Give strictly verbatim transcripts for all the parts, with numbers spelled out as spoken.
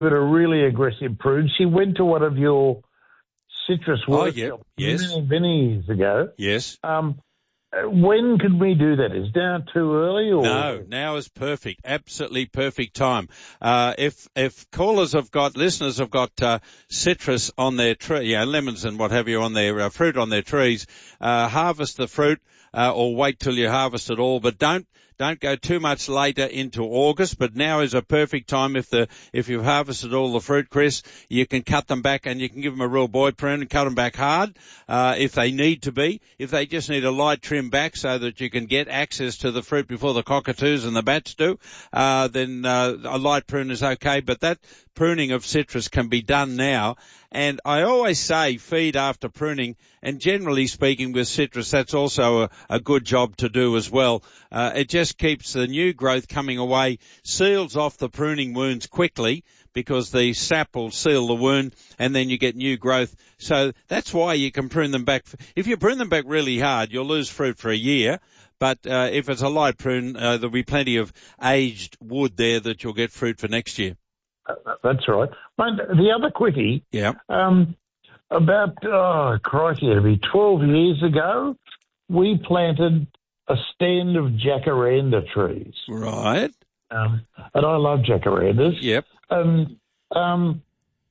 got a really aggressive prune. She went to one of your citrus workshops oh, yep. yes. many, many years ago. Yes. Um, when could we do that? Is now too early? Or? No, now is perfect. Absolutely perfect time. Uh, if, if callers have got, listeners have got, uh, citrus on their tree, yeah, lemons and what have you on their, uh, fruit on their trees, uh, harvest the fruit, uh, or wait till you harvest it all, but don't, Don't go too much later into August, but now is a perfect time if the, if you've harvested all the fruit, Chris, you can cut them back and you can give them a real boy prune and cut them back hard, uh, if they need to be. If they just need a light trim back so that you can get access to the fruit before the cockatoos and the bats do, uh, then, uh, a light prune is okay, but that pruning of citrus can be done now. And I always say feed after pruning, and generally speaking with citrus, that's also a, a good job to do as well. Uh, it just keeps the new growth coming away, seals off the pruning wounds quickly because the sap will seal the wound and then you get new growth. So that's why you can prune them back. If you prune them back really hard, you'll lose fruit for a year. But uh, if it's a light prune, uh, there'll be plenty of aged wood there that you'll get fruit for next year. That's right. But the other quickie, yeah. um, about, oh, crikey, it'll be twelve years ago, we planted a stand of jacaranda trees. Right. Um, and I love jacarandas. Yep. And um,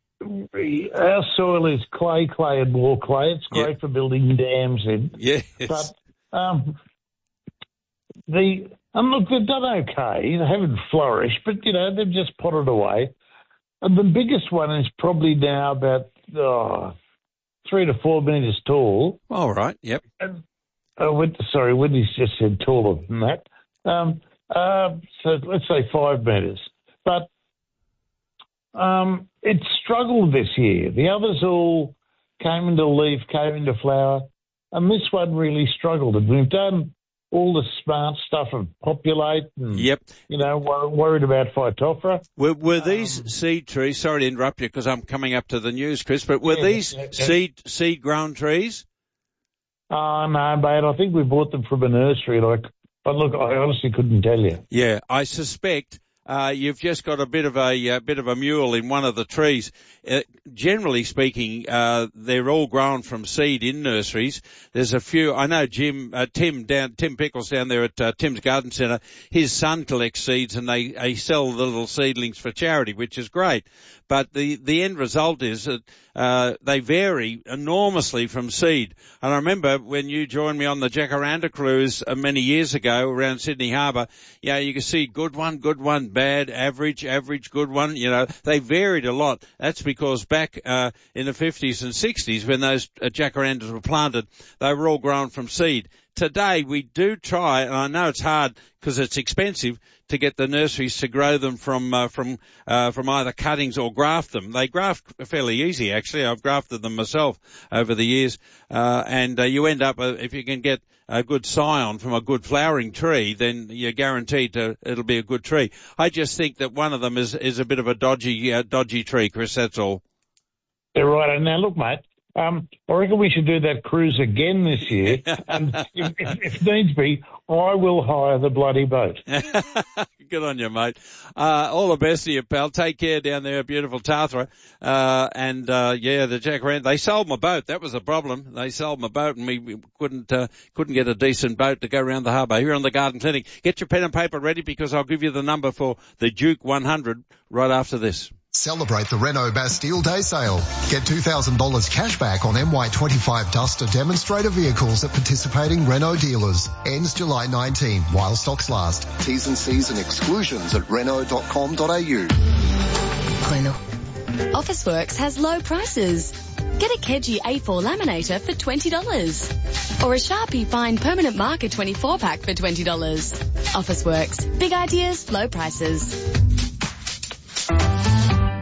our soil is clay, clay and more clay. It's great yep. for building dams in. Yes. But um, the... And look, they've done okay. They haven't flourished, but, you know, they've just potted away. And the biggest one is probably now about oh, three to four metres tall. All right, yep. And, uh, when, sorry, Wendy's just said taller than that. Um, uh, so let's say five metres. But um, it struggled this year. The others all came into leaf, came into flower, and this one really struggled. And we've done all the smart stuff of populate and, yep. you know, wor- worried about Phytophthora. Were, were these um, seed trees, sorry to interrupt you because I'm coming up to the news, Chris, but were yeah, these yeah, yeah. seed seed grown trees? Oh, no, mate, I think we bought them from a nursery, like, but look, I honestly couldn't tell you. Yeah, I suspect Uh, you've just got a bit of a, a bit of a mule in one of the trees. Uh, generally speaking, uh, they're all grown from seed in nurseries. There's a few. I know Jim, uh, Tim down, Tim Pickles down there at uh, Tim's Garden Centre. His son collects seeds and they, they sell the little seedlings for charity, which is great. But the the end result is that uh, they vary enormously from seed. And I remember when you joined me on the Jacaranda cruise uh, many years ago around Sydney Harbour. You know, you could see good one, good one, bad, average, average, good one. You know, they varied a lot. That's because back uh, in the fifties and sixties when those uh, jacarandas were planted, they were all grown from seed. Today we do try, and I know it's hard because it's expensive to get the nurseries to grow them from uh, from uh, from either cuttings or graft them. They graft fairly easy, actually. I've grafted them myself over the years, uh, and uh, you end up uh, if you can get a good scion from a good flowering tree, then you're guaranteed to it'll be a good tree. I just think that one of them is is a bit of a dodgy uh, dodgy tree, Chris. That's all. You're right. And now look, mate. Um, I reckon we should do that cruise again this year, and if, if, if needs be, I will hire the bloody boat. Good on you, mate. Uh, all the best to you, pal. Take care down there at beautiful Tathra. Uh, and, uh, yeah, the Jacaranda, they sold my boat. That was the problem. They sold my boat and we, we couldn't, uh, couldn't get a decent boat to go around the harbour. Here on the Garden Clinic. Get your pen and paper ready because I'll give you the number for the Duke one hundred right after this. Celebrate the Renault Bastille Day sale. Get two thousand dollars cash back on M Y twenty-five Duster demonstrator vehicles at participating Renault dealers. Ends July nineteenth while stocks last. T's and C's and exclusions at renault dot com dot a u. Renault. Officeworks has low prices. Get a Keji A four laminator for twenty dollars. Or a Sharpie Fine Permanent Marker twenty-four pack for twenty dollars. Officeworks. Big ideas, low prices. Commercial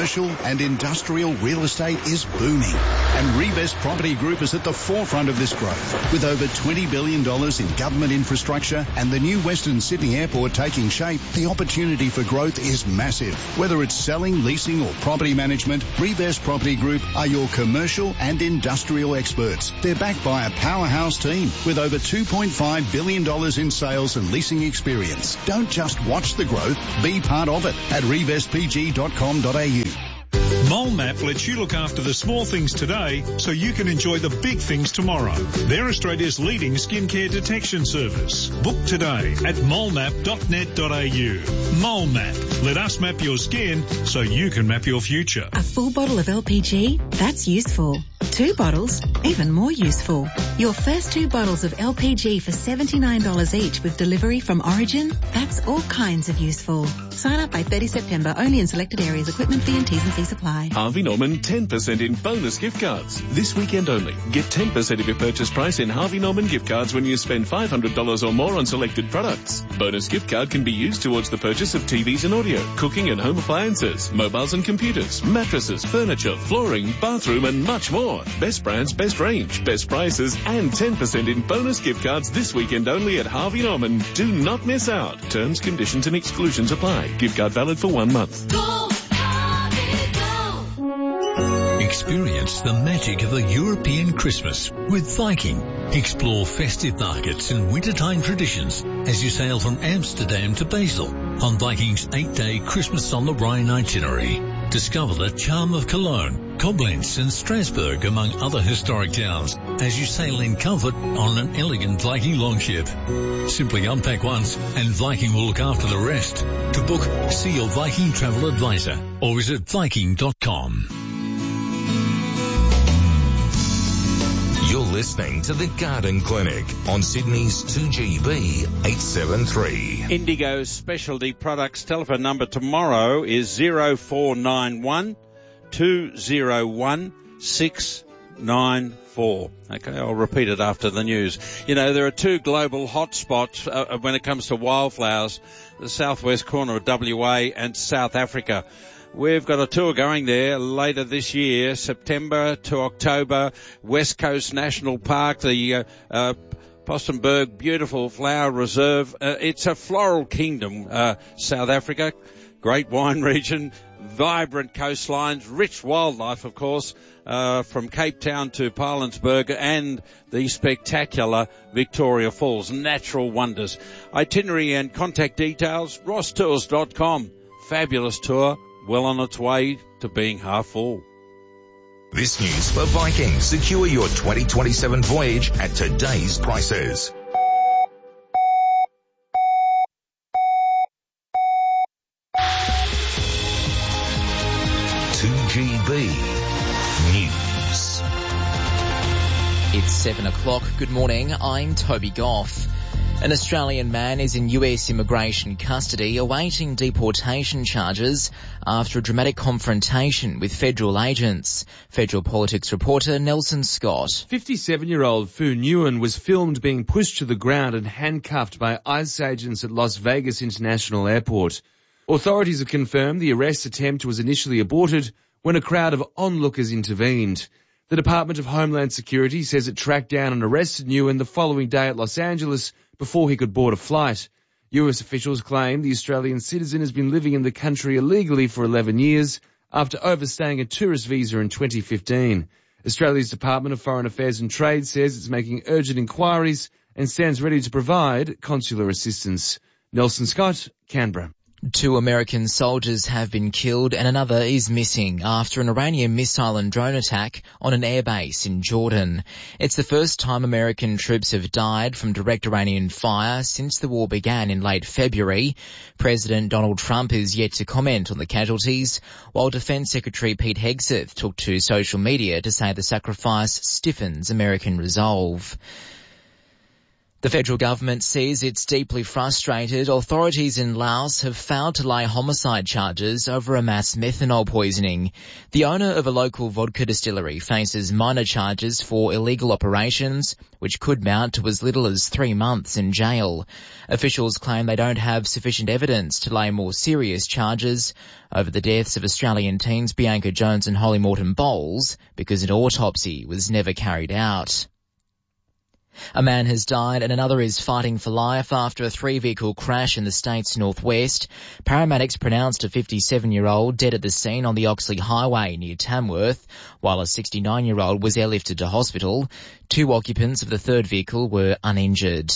commercial and industrial real estate is booming. And Revest Property Group is at the forefront of this growth. With over twenty billion dollars in government infrastructure and the new Western Sydney Airport taking shape, the opportunity for growth is massive. Whether it's selling, leasing or property management, Revest Property Group are your commercial and industrial experts. They're backed by a powerhouse team with over two point five billion dollars in sales and leasing experience. Don't just watch the growth, be part of it at revest p g dot com dot a u. MoleMap lets you look after the small things today so you can enjoy the big things tomorrow. They're Australia's leading skincare detection service. Book today at molemap dot net dot a u. MoleMap. Let us map your skin so you can map your future. A full bottle of L P G? That's useful. Two bottles? Even more useful. Your first two bottles of L P G for seventy-nine dollars each with delivery from Origin? That's all kinds of useful. Sign up by thirtieth September only in selected areas. Equipment fee and T's and C's apply. Harvey Norman ten percent in bonus gift cards. This weekend only. Get ten percent of your purchase price in Harvey Norman gift cards when you spend five hundred dollars or more on selected products. Bonus gift card can be used towards the purchase of T Vs and audio, cooking and home appliances, mobiles and computers, mattresses, furniture, flooring, bathroom and much more. Best brands, best range, best prices and ten percent in bonus gift cards this weekend only at Harvey Norman. Do not miss out. Terms, conditions and exclusions apply. Gift card valid for one month. Go, Harvey, go. Experience the magic of a European Christmas with Viking. Explore festive markets and wintertime traditions as you sail from Amsterdam to Basel on Viking's eight-day Christmas on the Rhine itinerary. Discover the charm of Cologne, Koblenz and Strasbourg among other historic towns as you sail in comfort on an elegant Viking longship. Simply unpack once and Viking will look after the rest. To book, see your Viking travel advisor or visit viking dot com. You're listening to The Garden Clinic on Sydney's two G B eight seven three. Indigo Specialty Products telephone number tomorrow is zero four nine one two zero one six nine four. Okay, I'll repeat it after the news. You know, there are two global hotspots uh, when it comes to wildflowers, the southwest corner of W A and South Africa. We've got a tour going there later this year, September to October, West Coast National Park, the uh, uh, Postenberg Beautiful Flower Reserve. Uh, it's a floral kingdom, uh, South Africa, great wine region, vibrant coastlines, rich wildlife, of course, uh, from Cape Town to Parlinsburg and the spectacular Victoria Falls, natural wonders. Itinerary and contact details, ross tours dot com. Fabulous tour. Well on its way to being half full. This news for Viking. Secure your twenty twenty-seven voyage at today's prices. two G B News. It's seven o'clock. Good morning. I'm Toby Goff. An Australian man is in U S immigration custody awaiting deportation charges after a dramatic confrontation with federal agents. Federal politics reporter Nelson Scott. fifty-seven-year-old Fu Nguyen was filmed being pushed to the ground and handcuffed by ICE agents at Las Vegas International Airport. Authorities have confirmed the arrest attempt was initially aborted when a crowd of onlookers intervened. The Department of Homeland Security says it tracked down and arrested Nguyen the following day at Los Angeles before he could board a flight. U S officials claim the Australian citizen has been living in the country illegally for eleven years after overstaying a tourist visa in twenty fifteen. Australia's Department of Foreign Affairs and Trade says it's making urgent inquiries and stands ready to provide consular assistance. Nelson Scott, Canberra. Two American soldiers have been killed and another is missing after an Iranian missile and drone attack on an airbase in Jordan. It's the first time American troops have died from direct Iranian fire since the war began in late February. President Donald Trump is yet to comment on the casualties, while Defense Secretary Pete Hegseth took to social media to say the sacrifice stiffens American resolve. The federal government says it's deeply frustrated. Authorities in Laos have failed to lay homicide charges over a mass methanol poisoning. The owner of a local vodka distillery faces minor charges for illegal operations, which could mount to as little as three months in jail. Officials claim they don't have sufficient evidence to lay more serious charges over the deaths of Australian teens Bianca Jones and Holly Morton Bowles because an autopsy was never carried out. A man has died and another is fighting for life after a three-vehicle crash in the state's northwest. Paramedics pronounced a fifty-seven-year-old dead at the scene on the Oxley Highway near Tamworth, while a sixty-nine-year-old was airlifted to hospital. Two occupants of the third vehicle were uninjured.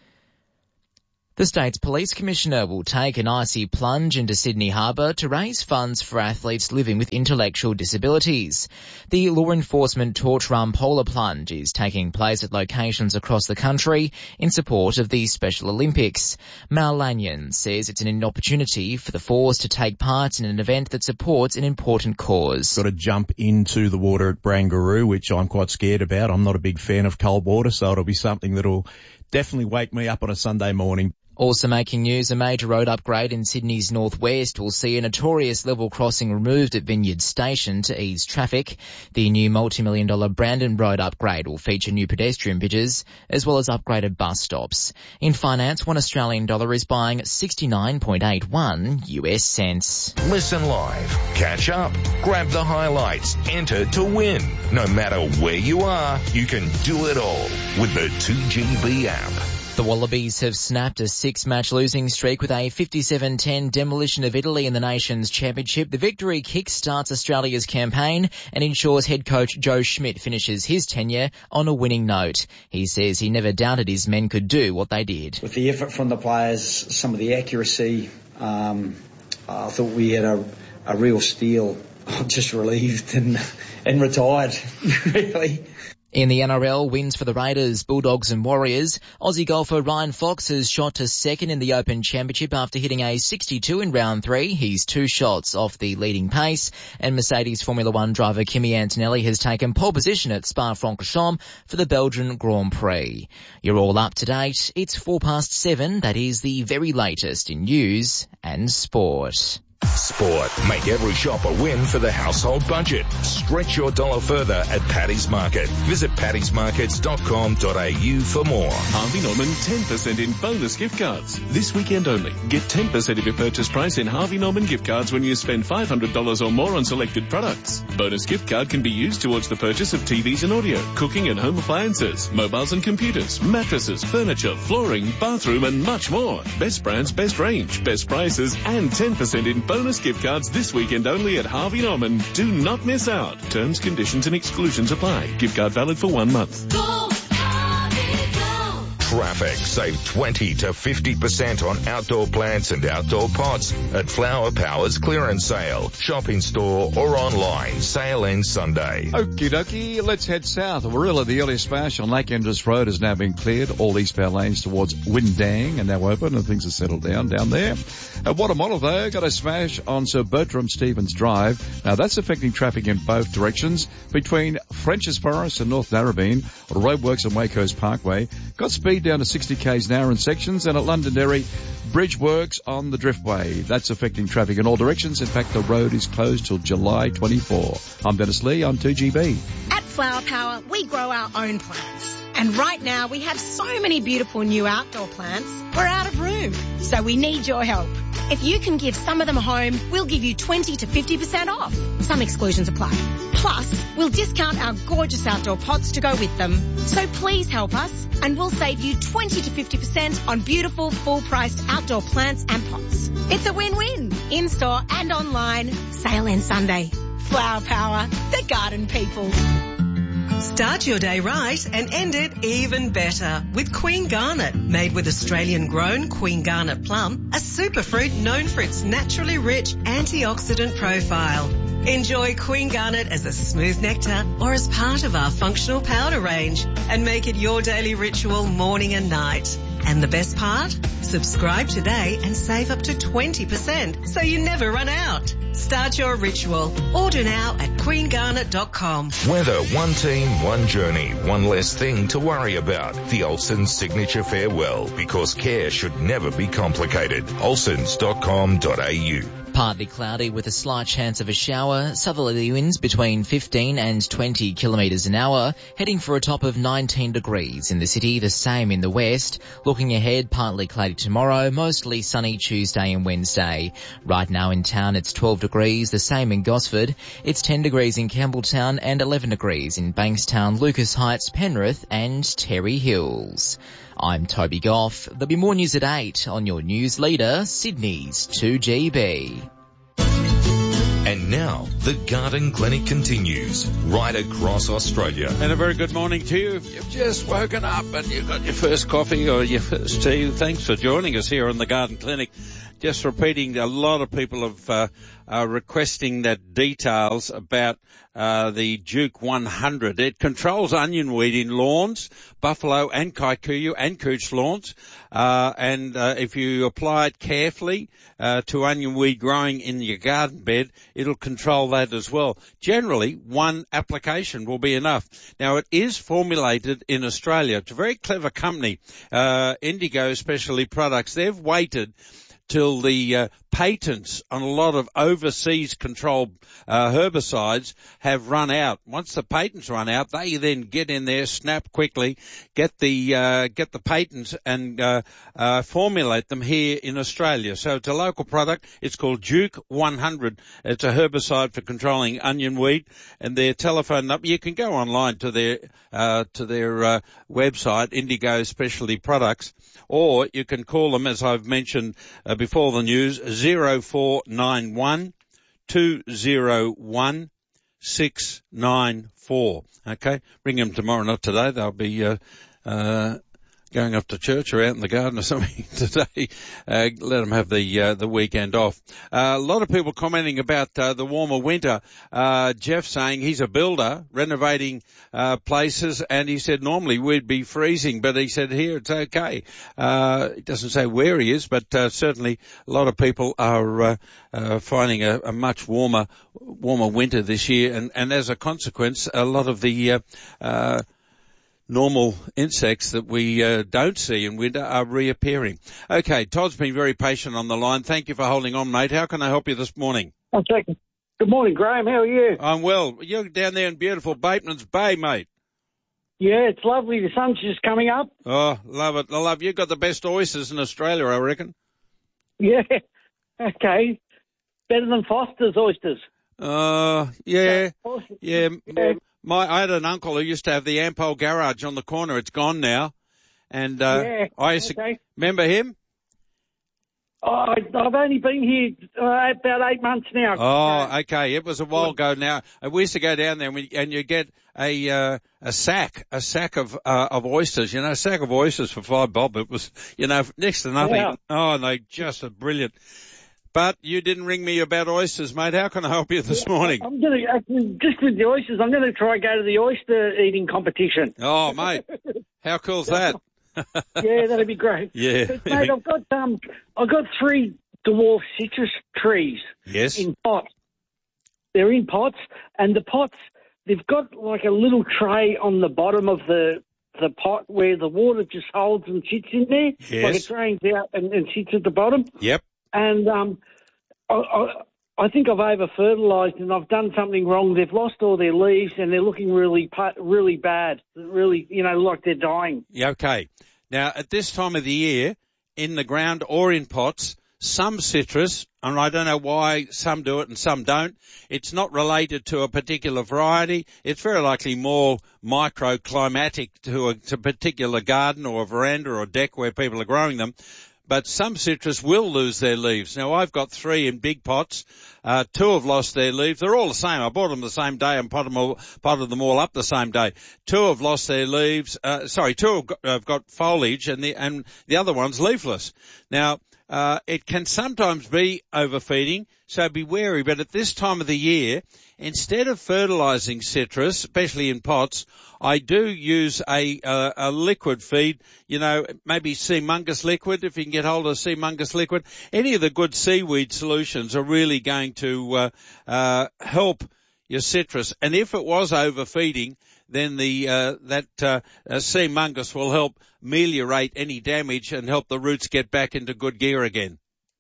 The state's police commissioner will take an icy plunge into Sydney Harbour to raise funds for athletes living with intellectual disabilities. The law enforcement torch run polar plunge is taking place at locations across the country in support of the Special Olympics. Mal Lanyon says it's an opportunity for the force to take part in an event that supports an important cause. Got to jump into the water at Barangaroo, which I'm quite scared about. I'm not a big fan of cold water, so it'll be something that'll definitely wake me up on a Sunday morning. Also making news, a major road upgrade in Sydney's northwest will see a notorious level crossing removed at Vineyard Station to ease traffic. The new multi-million dollar Brandon Road upgrade will feature new pedestrian bridges as well as upgraded bus stops. In finance, one Australian dollar is buying sixty-nine point eight one U S cents. Listen live, catch up, grab the highlights, enter to win. No matter where you are, you can do it all with the two G B app. The Wallabies have snapped a six-match losing streak with a fifty-seven ten demolition of Italy in the Nations Championship. The victory kick-starts Australia's campaign and ensures head coach Joe Schmidt finishes his tenure on a winning note. He says he never doubted his men could do what they did. With the effort from the players, some of the accuracy, um, I thought we had a, a real steal. I'm just relieved and, and retired, really. In the N R L, wins for the Raiders, Bulldogs and Warriors. Aussie golfer Ryan Fox has shot to second in the Open Championship after hitting a sixty-two in round three. He's two shots off the leading pace. And Mercedes Formula One driver Kimi Antonelli has taken pole position at Spa-Francorchamps for the Belgian Grand Prix. You're all up to date. It's four past seven. That is the very latest in news and sport. Sport. Make every shop a win for the household budget. Stretch your dollar further at Paddy's Market. Visit paddy's markets dot com dot a u for more. Harvey Norman ten percent in bonus gift cards. This weekend only. Get ten percent of your purchase price in Harvey Norman gift cards when you spend five hundred dollars or more on selected products. Bonus gift card can be used towards the purchase of T Vs and audio, cooking and home appliances, mobiles and computers, mattresses, furniture, flooring, bathroom and much more. Best brands, best range, best prices and ten percent in bonus gift cards this weekend only at Harvey Norman. Do not miss out. Terms, conditions and exclusions apply. Gift card valid for one month. Go, Harvey, go. Traffic. Save twenty to fifty percent on outdoor plants and outdoor pots at Flower Power's clearance sale. Shop in store or online. Sale ends Sunday. Okie dokie, let's head south. Warilla, the early smash on Lake Enders Road has now been cleared. All eastbound lanes towards Windang are now open and things are settled down down there. At Watermottle, though, got a smash on Sir Bertram Stevens Drive. Now, that's affecting traffic in both directions between French's Forest and North Narrabeen. Roadworks on Waco's Parkway. Got speed down to sixty k's an hour in sections. And at Londonderry, bridge works on the Driftway. That's affecting traffic in all directions. In fact, the road is closed till July twenty-fourth. I'm Dennis Lee on two G B. At Flower Power, we grow our own plants. And right now, we have so many beautiful new outdoor plants, we're out of room. So we need your help. If you can give some of them home, we'll give you twenty to fifty percent off. Some exclusions apply. Plus, we'll discount our gorgeous outdoor pots to go with them. So please help us, and we'll save you twenty to fifty percent on beautiful, full-priced outdoor plants and pots. It's a win-win. In-store and online. Sale ends Sunday. Flower Power, the garden people. Start your day right and end it even better with Queen Garnet. Made with Australian-grown Queen Garnet plum, a superfruit known for its naturally rich antioxidant profile. Enjoy Queen Garnet as a smooth nectar or as part of our functional powder range and make it your daily ritual morning and night. And the best part? Subscribe today and save up to twenty percent so you never run out. Start your ritual. Order now at queen garnet dot com. Weather, one team, one journey, one less thing to worry about. The Olsen Signature Farewell, because care should never be complicated. olsons dot com dot a u. Partly cloudy with a slight chance of a shower, southerly winds between fifteen and twenty kilometres an hour, heading for a top of nineteen degrees in the city, the same in the west. Looking ahead, partly cloudy tomorrow, mostly sunny Tuesday and Wednesday. Right now in town it's twelve degrees, the same in Gosford. It's ten degrees in Campbelltown and eleven degrees in Bankstown, Lucas Heights, Penrith and Terry Hills. I'm Toby Goff. There'll be more news at eight on your news leader, Sydney's two G B. And now, the Garden Clinic continues right across Australia. And a very good morning to you. If you've just woken up and you've got your first coffee or your first tea, thanks for joining us here on the Garden Clinic. Just repeating, a lot of people have uh, are requesting that details about uh, the Duke one hundred. It controls onion weed in lawns, buffalo and kikuyu and cooch lawns. Uh, and uh, if you apply it carefully uh, to onion weed growing in your garden bed, it'll control that as well. Generally, one application will be enough. Now, it is formulated in Australia. It's a very clever company, uh, Indigo Specialty Products. They've waited till the uh, patents on a lot of overseas controlled uh, herbicides have run out. Once the patents run out, they then get in there, snap quickly, get the uh, get the patents and uh, uh, formulate them here in Australia. So it's a local product. It's called Duke one hundred. It's a herbicide for controlling onion weed. And their telephone number, you can go online to their uh, to their uh, website, Indigo Specialty Products, or you can call them, as I've mentioned uh, before the news, zero four nine one two zero one six nine four. Okay, bring them tomorrow, not today. They'll be uh, uh, going off to church or out in the garden or something today. Uh, let them have the uh, the weekend off. Uh, a lot of people commenting about uh, the warmer winter. Uh, Jeff saying he's a builder renovating uh, places, and he said normally we'd be freezing, but he said here it's okay. Uh, it doesn't say where he is, but uh, certainly a lot of people are uh, uh, finding a, a much warmer warmer winter this year, and, and as a consequence, a lot of the uh, uh, normal insects that we uh, don't see in winter are reappearing. Okay, Todd's been very patient on the line. Thank you for holding on, mate. How can I help you this morning? I'm checking. Good morning, Graham. How are you? I'm well. You're down there in beautiful Bateman's Bay, mate. Yeah, it's lovely. The sun's just coming up. Oh, love it. I love you. Got the best oysters in Australia, I reckon. Yeah. Okay. Better than Foster's oysters. Uh, yeah. Yeah. yeah. My, I had an uncle who used to have the Ampol garage on the corner. It's gone now. And, uh, yeah, I used to, okay. remember him? Oh, I've only been here uh, about eight months now. Oh, okay. It was a while ago now. We used to go down there and, we, and you get a, uh, a sack, a sack of, uh, of oysters, you know, a sack of oysters for five bob. It was, you know, next to nothing. Yeah. Oh, and they just are brilliant. But you didn't ring me about oysters, mate. How can I help you this yeah, morning? I'm going to, just with the oysters, I'm going to try and go to the oyster eating competition. Oh, mate. How cool's that? Yeah, that'd be great. Yeah. But, mate, I've got, um, I've got three dwarf citrus trees. Yes. In pots. They're in pots, and the pots, they've got like a little tray on the bottom of the, the pot where the water just holds and sits in there. Yes. Like it drains out and, and sits at the bottom. Yep. And um, I, I, I think I've over-fertilised and I've done something wrong. They've lost all their leaves and they're looking really really bad, really, you know, like they're dying. Yeah, okay. Now, at this time of the year, in the ground or in pots, some citrus, and I don't know why some do it and some don't, it's not related to a particular variety. It's very likely more microclimatic to a, to a particular garden or a veranda or a deck where people are growing them. But some citrus will lose their leaves. Now, I've got three in big pots. Uh, two have lost their leaves. They're all the same. I bought them the same day and potted them all, potted them all up the same day. Two have lost their leaves. Uh, sorry, two have got, have got foliage and the, and the other one's leafless. Now, Uh, it can sometimes be overfeeding, so be wary. But at this time of the year, instead of fertilising citrus, especially in pots, I do use a, a, a liquid feed, you know, maybe Sea Mungus liquid, if you can get hold of Sea Mungus liquid. Any of the good seaweed solutions are really going to uh, uh, help your citrus. And if it was overfeeding, then the uh, that uh, uh, Sea Mungus will help ameliorate any damage and help the roots get back into good gear again.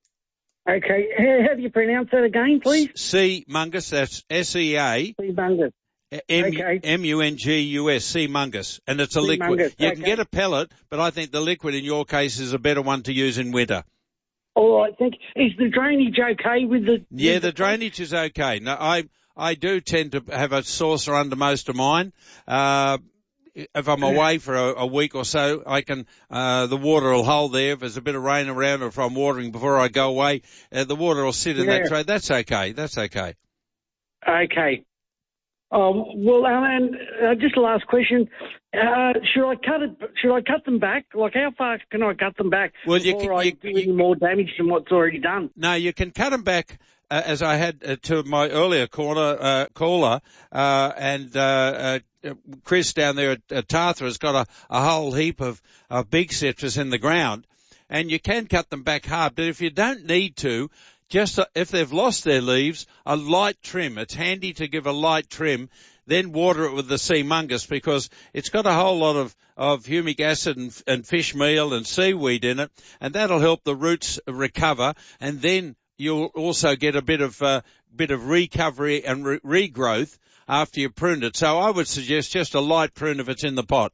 Okay, how, how do you pronounce that again, please? Sea Mungus, that's S E A. Sea Mungus. Okay. M U N G U S, Sea Mungus. And it's a Sea liquid. Mungus, You okay. can get a pellet, but I think the liquid in your case is a better one to use in winter. All right, thank you. Is the drainage okay with the... Yeah, with the drainage is okay. No, I I do tend to have a saucer under most of mine. Uh, if I'm away for a, a week or so, I can, uh, the water will hold there. If there's a bit of rain around or if I'm watering before I go away, uh, the water will sit in Yeah. that tray. That's okay. That's okay. Okay. Um, well, and uh, just the last question: uh, should I cut it? Should I cut them back? Like, how far can I cut them back Well, you before can- I you- do any more damage than what's already done? No, you can cut them back, uh, as I had uh, to my earlier corner, uh, caller, uh, and, uh, uh, Chris down there at, at Tartha has got a, a whole heap of, of big citrus in the ground, and you can cut them back hard, but if you don't need to, just uh, if they've lost their leaves, a light trim. It's handy to give a light trim, then water it with the Sea Mungus because it's got a whole lot of, of humic acid and, and fish meal and seaweed in it, and that'll help the roots recover, and then you'll also get a bit of uh, bit of recovery and re- regrowth after you've pruned it. So I would suggest just a light prune if it's in the pot.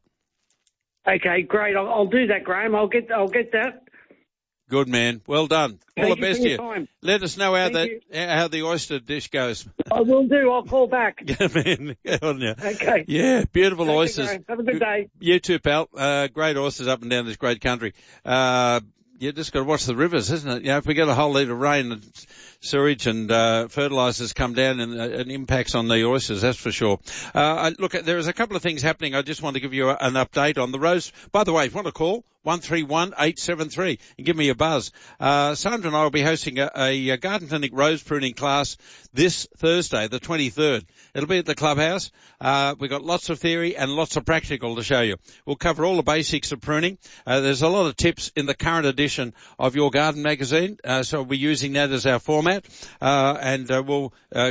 Okay, great. I'll, I'll do that, Graham. I'll get I'll get that. Good man. Well done. All Thank the you best for to your you. time. Let us know how Thank that you. how the oyster dish goes. I will do. I'll call back. Good man. Good on you. Okay. Yeah, beautiful Thank you, oysters. Graham. Have a good day. You too, pal. Uh, great oysters up and down this great country. Uh, you just got to watch the rivers, isn't it? You know, if we get a whole litre of rain and sewage and uh, fertilisers come down and uh, it impacts on the oysters, that's for sure. Uh, look, there is a couple of things happening. I just want to give you a, an update on the rose. By the way, if you want to call, one three one eight seven three and give me a buzz. Uh, Sandra and I will be hosting a, a garden clinic rose pruning class this Thursday, the twenty-third. It'll be at the clubhouse. Uh, we've got lots of theory and lots of practical to show you. We'll cover all the basics of pruning. Uh, there's a lot of tips in the current edition of Your Garden magazine, uh, so we'll be using that as our format, uh, and uh, we'll uh,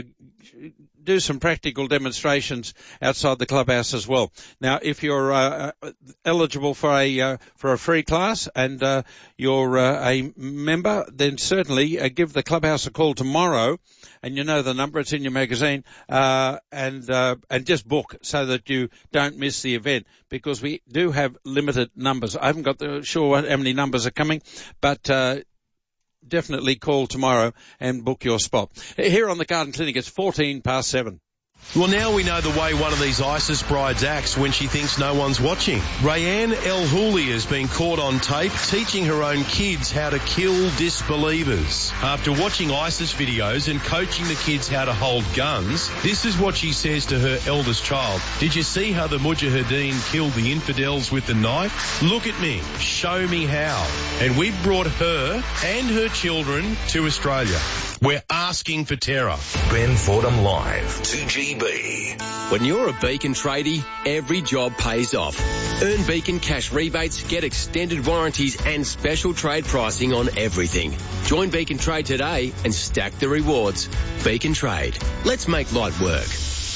do some practical demonstrations outside the clubhouse as well. Now, if you're uh, eligible for a uh, for a free class and uh, you're uh, a member, then certainly uh, give the clubhouse a call tomorrow. And you know the number; it's in your magazine, uh, and uh, and just book so that you don't miss the event because we do have limited numbers. I haven't got the sure how many numbers are coming, but. Uh, Definitely call tomorrow and book your spot. Here on the Garden Clinic, it's fourteen past seven. Well, now we know the way one of these ISIS brides acts when she thinks no one's watching. Rayanne El Houli has been caught on tape teaching her own kids how to kill disbelievers. After watching ISIS videos and coaching the kids how to hold guns, this is what she says to her eldest child. Did you see how the Mujahideen killed the infidels with the knife? Look at me. Show me how. And we've brought her and her children to Australia. We're asking for terror. Ben Fordham Live, two G B. When you're a Beacon tradie, every job pays off. Earn Beacon cash rebates, get extended warranties and special trade pricing on everything. Join Beacon Trade today and stack the rewards. Beacon Trade. Let's make light work.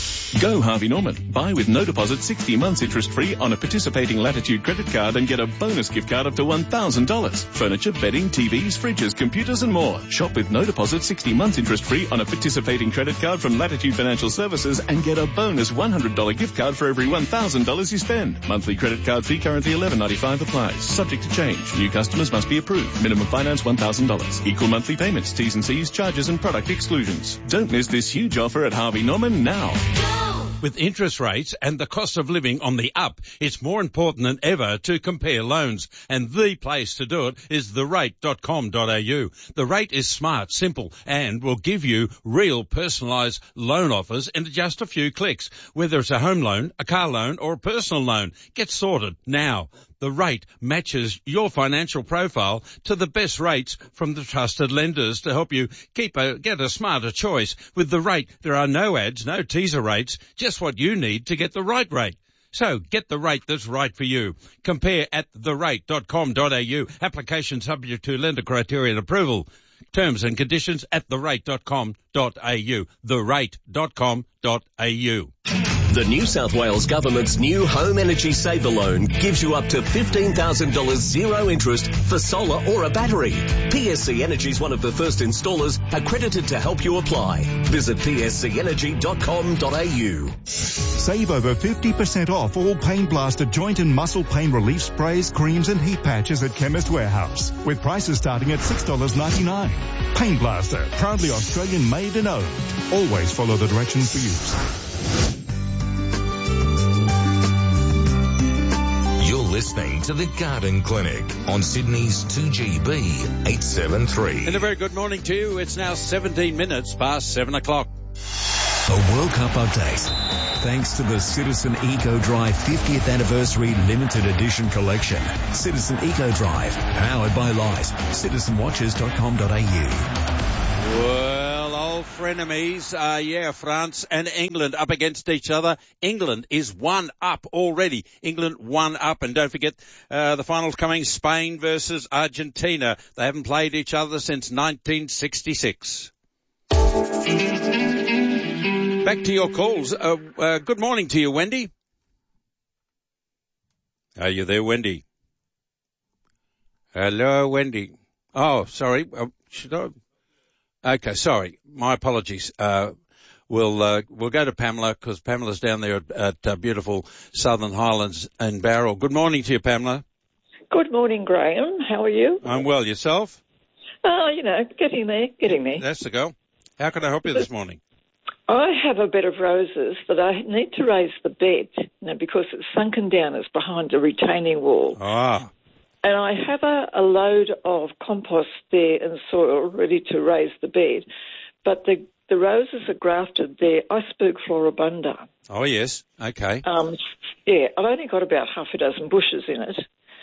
Go Harvey Norman. Buy with no deposit sixty months interest free on a participating Latitude credit card and get a bonus gift card up to one thousand dollars. Furniture, bedding, T Vs, fridges, computers and more. Shop with no deposit sixty months interest free on a participating credit card from Latitude Financial Services and get a bonus one hundred dollars gift card for every one thousand dollars you spend. Monthly credit card fee currently eleven ninety-five applies. Subject to change. New customers must be approved. Minimum finance one thousand dollars. Equal monthly payments, T's and C's, charges and product exclusions. Don't miss this huge offer at Harvey Norman now. With interest rates and the cost of living on the up, it's more important than ever to compare loans. And the place to do it is the rate dot com dot a u. The Rate is smart, simple, and will give you real personalised loan offers in just a few clicks. Whether it's a home loan, a car loan, or a personal loan, get sorted now. the rate matches your financial profile to the best rates from the trusted lenders to help you keep a, get a smarter choice. With The Rate, there are no ads, no teaser rates, just what you need to get the right rate. So get the rate that's right for you. Compare at the rate dot com dot a u. Application subject to lender criteria and approval. Terms and conditions at the rate dot com dot a u. the rate dot com dot a u. The New South Wales Government's new Home Energy Saver Loan gives you up to fifteen thousand dollars zero interest for solar or a battery. P S C Energy is one of the first installers accredited to help you apply. Visit p s c energy dot com dot a u. Save over fifty percent off all Pain Blaster joint and muscle pain relief sprays, creams and heat patches at Chemist Warehouse, with prices starting at six dollars ninety-nine. Pain Blaster, proudly Australian made and owned. Always follow the directions for use. Listening to the Garden Clinic on Sydney's two G B eight seven three. And a very good morning to you. It's now seventeen minutes past seven o'clock. A World Cup update. Thanks to the Citizen Eco Drive fiftieth Anniversary Limited Edition Collection. Citizen Eco Drive, powered by Light. citizen watches dot com dot a u. Well, old frenemies, uh, yeah, France and England up against each other. England is one up already. England one up, and don't forget uh, the finals coming, Spain versus Argentina. They haven't played each other since nineteen sixty-six. Back to your calls. Uh, uh, good morning to you, Wendy. Are you there, Wendy? Hello, Wendy. Oh, sorry. Uh, should I... Okay, sorry. My apologies. Uh, we'll, uh, we'll go to Pamela because Pamela's down there at, at uh, beautiful Southern Highlands and Barrel. Good morning to you, Pamela. Good morning, Graham. How are you? I'm well. Yourself? Oh, you know, getting there, getting there. That's the goal. How can I help you this morning? I have a bed of roses that I need to raise the bed, you know, because it's sunken down. It's behind a retaining wall. Ah. And I have a, a load of compost there and soil ready to raise the bed, but the the roses are grafted there, Iceberg floribunda. Oh, yes. Okay. Um, yeah, I've only got about half a dozen bushes in it,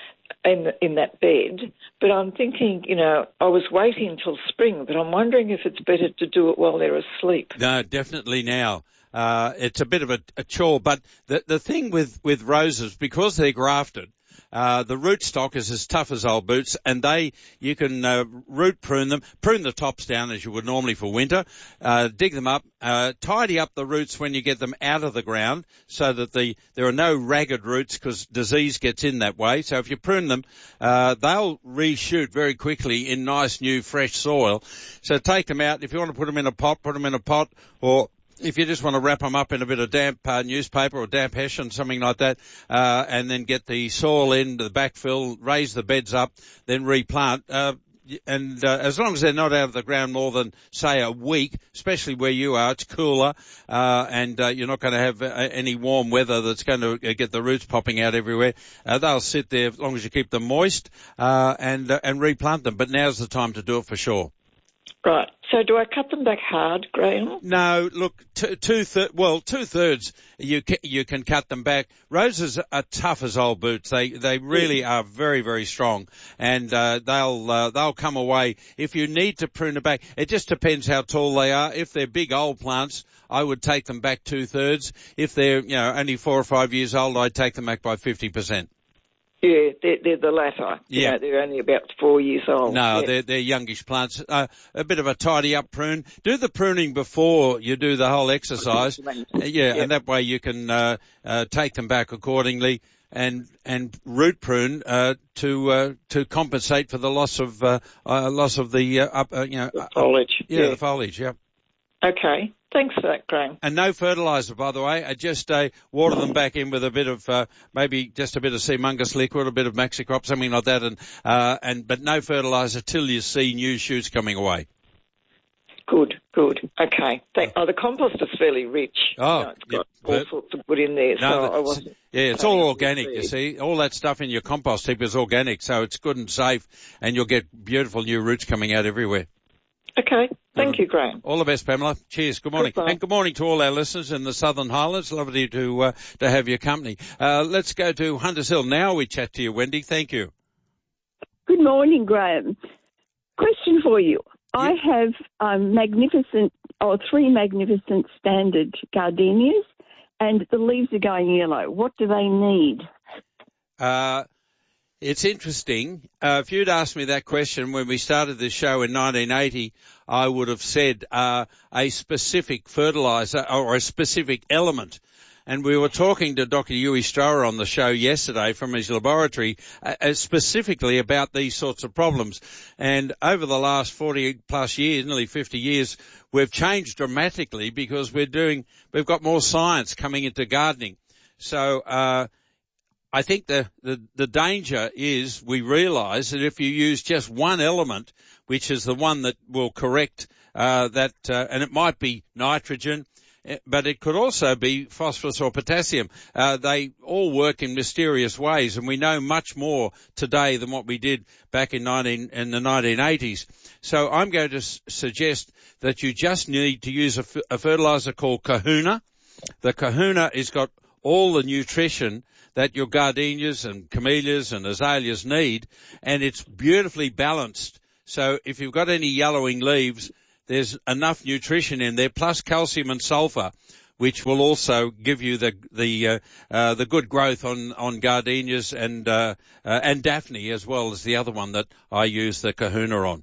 in, in that bed, but I'm thinking, you know, I was waiting till spring, but I'm wondering if it's better to do it while they're asleep. No, definitely now. Uh, it's a bit of a, a chore, but the, the thing with, with roses, because they're grafted, Uh, the rootstock is as tough as old boots, and they, you can uh, root prune them, prune the tops down as you would normally for winter, uh, dig them up, uh, tidy up the roots when you get them out of the ground so that the there are no ragged roots because disease gets in that way. So if you prune them, uh, they'll reshoot very quickly in nice new fresh soil. So take them out. If you want to put them in a pot, put them in a pot, or if you just want to wrap them up in a bit of damp uh, newspaper or damp hessian, something like that, uh, and then get the soil in, the backfill, raise the beds up, then replant. Uh, and uh, as long as they're not out of the ground more than, say, a week, especially where you are, it's cooler, uh, and uh, you're not going to have uh, any warm weather that's going to uh, get the roots popping out everywhere. Uh, they'll sit there as long as you keep them moist uh, and uh, and replant them. But now's the time to do it for sure. Right. So do I cut them back hard, Graham? No, look, two, two thir- well, two thirds you can, you can cut them back. Roses are tough as old boots. They they really are very very strong, and uh, they'll uh, they'll come away. If you need to prune them back, it just depends how tall they are. If they're big old plants, I would take them back two thirds. If they're you know only four or five years old, I'd take them back by fifty percent. Yeah, they're, they're the latter. Yeah. You know, they're only about four years old. No, yeah. they're, they're youngish plants. Uh, a bit of a tidy up prune. Do the pruning before you do the whole exercise. Uh, yeah, yeah, and that way you can uh, uh, take them back accordingly and and root prune uh, to uh, to compensate for the loss of uh, uh, loss of the uh, up, uh, you know the foliage. Yeah, yeah, the foliage. Yeah. Okay. Thanks for that, Graham. And no fertiliser, by the way. I just uh, water them back in with a bit of, uh, maybe just a bit of Seamungus liquid, a bit of Maxicrop, something like that, and uh, and but no fertiliser till you see new shoots coming away. Good, good. Okay. Thank, oh, the compost is fairly rich. Oh, you know, it's got yeah, all sorts of good in there. No, so I wasn't. Yeah, it's all organic. You see, all that stuff in your compost heap is organic, so it's good and safe, and you'll get beautiful new roots coming out everywhere. Okay. Thank you, Graham. All the best, Pamela. Cheers. Good morning. Goodbye. And good morning to all our listeners in the Southern Highlands. Lovely to uh, to have your company. Uh, let's go to Hunters Hill. Now we chat to you, Wendy. Thank you. Good morning, Graham. Question for you. Yeah. I have um, magnificent, or three magnificent standard gardenias, and the leaves are going yellow. What do they need? Uh, it's interesting. Uh, if you'd asked me that question when we started this show in nineteen eighty, I would have said uh, a specific fertiliser or a specific element. And we were talking to Doctor Yui Strower on the show yesterday from his laboratory uh, specifically about these sorts of problems. And over the last forty plus years, nearly fifty years, we've changed dramatically because we're doing, we've got more science coming into gardening. So, uh, I think the, the, the danger is we realise that if you use just one element, which is the one that will correct uh, that, uh, and it might be nitrogen, but it could also be phosphorus or potassium. Uh, they all work in mysterious ways, and we know much more today than what we did back in nineteen in the nineteen eighties. So I'm going to s- suggest that you just need to use a, f- a fertiliser called Kahuna. The Kahuna has got all the nutrition that your gardenias and camellias and azaleas need, and it's beautifully balanced. So if you've got any yellowing leaves, there's enough nutrition in there, plus calcium and sulfur, which will also give you the the uh, uh, the good growth on on gardenias and uh, uh, and Daphne, as well as the other one that I use the Kahuna on.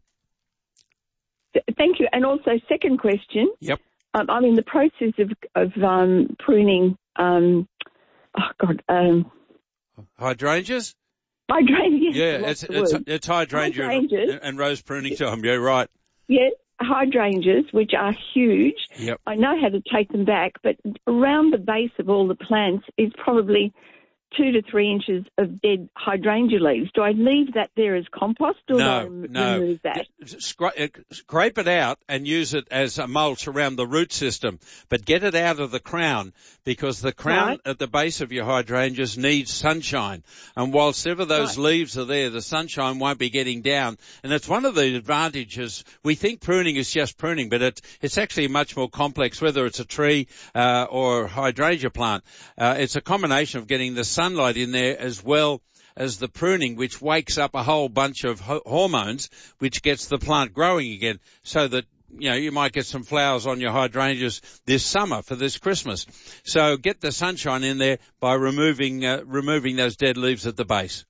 Thank you. And also, second question. Yep. Um, I'm in the process of of um, pruning. Um, oh God. Um, hydrangeas. Hydrangeas. Yeah, it's it's, it's hydrangea hydrangeas. And, and rose pruning time. Yeah, right. Yes. Hydrangeas, which are huge. Yep. I know how to take them back, but around the base of all the plants is probably two to three inches of dead hydrangea leaves. Do I leave that there as compost or no, do I no. remove that? Scra- scrape it out and use it as a mulch around the root system, but get it out of the crown because the crown right. at the base of your hydrangeas needs sunshine. And whilst ever those right. leaves are there, the sunshine won't be getting down. And it's one of the advantages. We think pruning is just pruning, but it's, it's actually much more complex, whether it's a tree uh, or a hydrangea plant. Uh, it's a combination of getting the sun sunlight in there as well as the pruning, which wakes up a whole bunch of ho- hormones, which gets the plant growing again, so that, you know, you might get some flowers on your hydrangeas this summer for this Christmas. So get the sunshine in there by removing uh, removing those dead leaves at the base.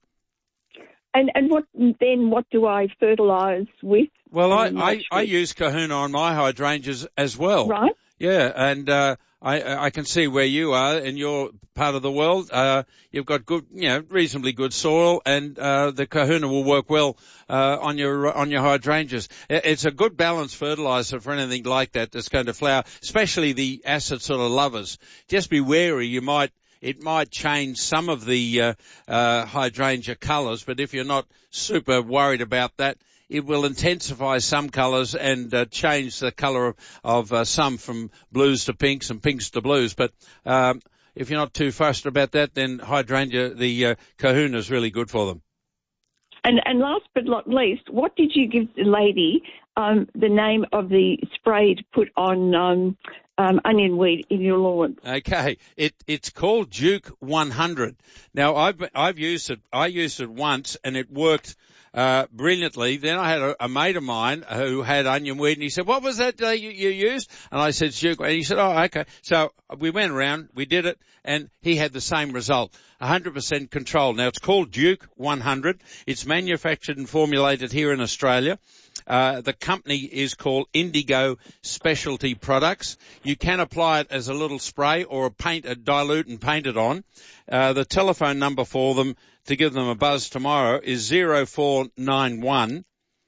And and what then? What do I fertilise with? Well, I, I, I use Kahuna on my hydrangeas as well. Right. Yeah, and uh, I I can see where you are in your part of the world. Uh, you've got good, you know, reasonably good soil, and uh, the Kahuna will work well uh, on your on your hydrangeas. It's a good balanced fertiliser for anything like that that's going to flower, especially the acid sort of lovers. Just be wary. You might it might change some of the uh, uh, hydrangea colours, but if you're not super worried about that, it will intensify some colours and uh, change the colour of, of uh, some from blues to pinks and pinks to blues. But um, if you're not too fussed about that, then hydrangea, the uh, Kahuna is really good for them. And, and last but not least, what did you give the lady um, the name of the spray to put on um, um, onion weed in your lawn? Okay, it it's called Duke one hundred. Now I've I've used it. I used it once and it worked Uh, brilliantly. Then I had a, a mate of mine who had onion weed, and he said, "What was that uh, you, you used?" And I said, "Duke." And he said, "Oh, okay." So we went around, we did it, and he had the same result, one hundred percent control. Now it's called Duke one hundred. It's manufactured and formulated here in Australia. Uh, the company is called Indigo Specialty Products. You can apply it as a little spray or a paint, a dilute and paint it on. Uh, the telephone number for them to give them a buzz tomorrow is zero four nine one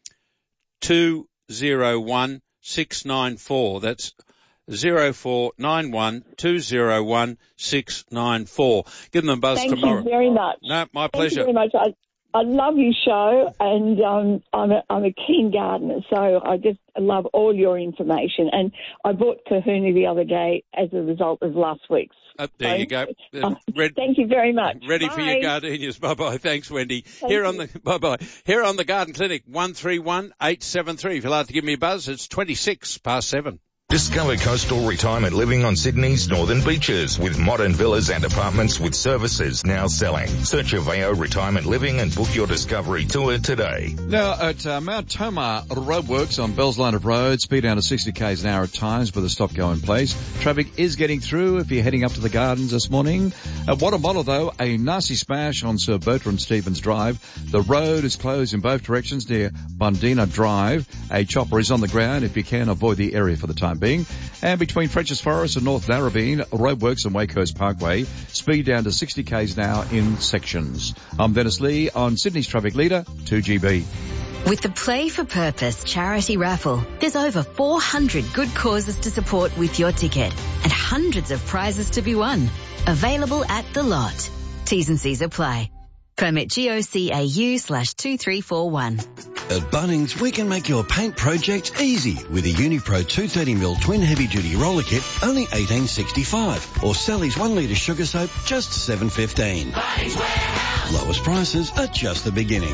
two zero one six nine four. That's zero four nine one two zero one six nine four. Give them a buzz Thank tomorrow. Thank you very much. No, my Thank pleasure. Thank you very much. I, I love your show, and um, I'm, a, I'm a keen gardener, so I just love all your information. And I bought Kahuna the other day as a result of last week's. Uh, there so, you go. Uh, red, thank you very much. Ready Bye. for your gardenias. Bye-bye. Thanks, Wendy. Thank Here you. on the bye-bye. Here on the Garden Clinic, one three one, eight seven three. If you'd like to give me a buzz, it's twenty-six past seven. Discover coastal retirement living on Sydney's northern beaches with modern villas and apartments with services now selling. Search Aveo Retirement Living and book your discovery tour today. Now, at uh, Mount Tomah Roadworks on Bell's Line of Road, speed down to sixty k's an hour at times with a stop go in place. Traffic is getting through if you're heading up to the gardens this morning. At Wadamolla, though, a nasty smash on Sir Bertrand Stevens Drive. The road is closed in both directions near Bundina Drive. A chopper is on the ground. If you can, avoid the area for the time being. And between French's Forest and North Narrabeen, roadworks and Wakehurst Parkway, speed down to sixty k's an hour in sections. I'm Dennis Lee on Sydney's Traffic Leader, two G B. With the Play for Purpose charity raffle, there's over four hundred good causes to support with your ticket and hundreds of prizes to be won. Available at the lot. T's and C's apply. Permit G O C A U slash two three four one. At Bunnings, we can make your paint project easy with a Unipro two thirty mil twin heavy-duty roller kit, only eighteen sixty-five, or Sally's one litre sugar soap, just seven fifteen. Lowest prices are just the beginning.